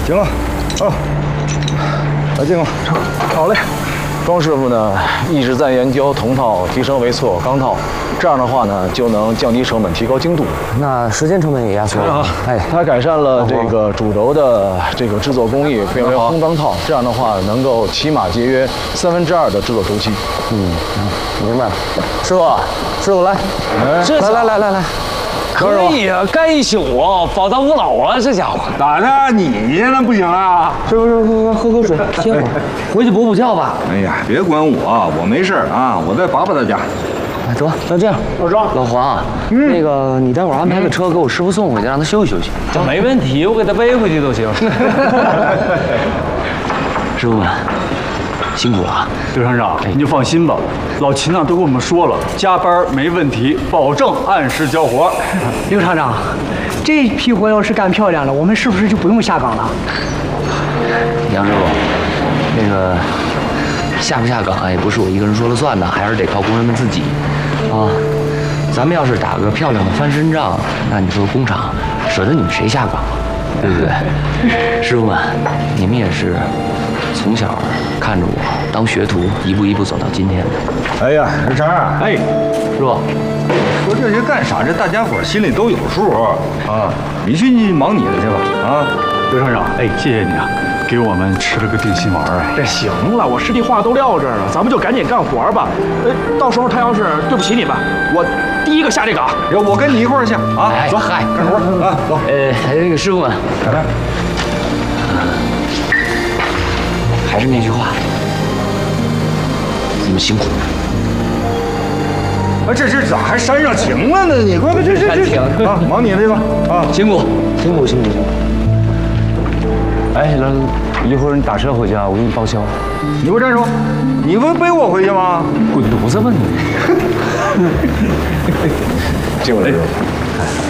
行了，啊，来进了， 好嘞。 庄师傅呢一直在研究铜套提升为错钢套，这样的话呢就能降低成本，提高精度。 那时间成本也压缩了。 哎，它改善了这个主轴的这个制作工艺，变为烘钢套，这样的话能够起码节约2/3的制作周期。 明白了。师傅，来，来。 可以啊，干一宿啊，保到不老啊，这家伙。 咋的？你现在不行啊？ 师傅，喝口水，歇会儿，回去补觉吧。 哎呀，别管我，我没事啊，我在爸爸他家。 哎，走，那这样，老黄，那个你待会儿安排个车给我师傅送回去，让他休息休息。 没问题，我给他背回去都行。 师傅们，辛苦了。 刘厂长，你就放心吧，老秦都跟我们说了，加班没问题，保证按时交活。 刘厂长，这批活要是干漂亮了，我们是不是就不用下岗了？ 杨师傅，那个下不下岗也不是我一个人说了算的，还是得靠工人们自己啊。咱们要是打个漂亮的翻身仗，那你说工厂舍得你们谁下岗啊？对不对？师傅们，你们也是从小看着我当学徒，一步一步走到今天的。 哎呀，日成， 哎， 师傅， 说这些干啥？这大家伙心里都有数啊！你去忙你的去吧啊！ 刘厂长，哎，谢谢你啊，给我们吃了个定心丸啊。 这行了，我师弟话都撂这儿了，咱们就赶紧干活吧。到时候他要是对不起你们，我第一个下这岗。 要我跟你一块儿下啊！ 哎， 走， 嗨， 干活啊！走。 那个师傅们， 来， 还是那句话，你们辛苦了。 啊，这咋还煽上情了呢？你快快这啊，忙你的去吧啊！ 辛苦。 哎，一会儿你打车回家，我给你报销。 你给我站住！你不背我回去吗？ 滚犊子吧你！ 进来。